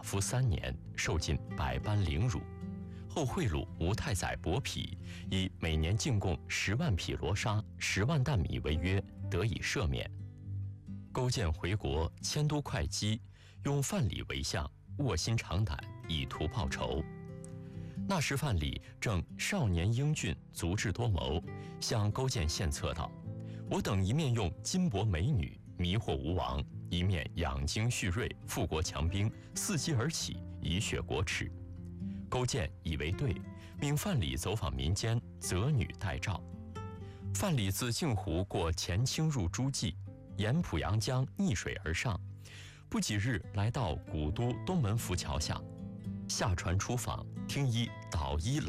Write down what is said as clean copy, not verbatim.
服3年，受尽百般凌辱，后贿赂吴太宰伯嚭，以每年进贡10万匹罗纱、10万担米为约，得以赦免。勾践回国迁都会稽，用范蠡为相，卧薪尝胆，以图报仇。那时范蠡正少年英俊，足智多谋，向勾践献策道：“我等一面用金帛美女迷惑吴王，一面养精蓄锐，富国强兵，伺机而起，以雪国耻。”勾践以为对，命范蠡走访民间，择女待诏。范蠡自镜湖过前清入诸暨，沿濮阳江逆水而上，不几日来到古都东门浮桥下，下船出访，听一捣衣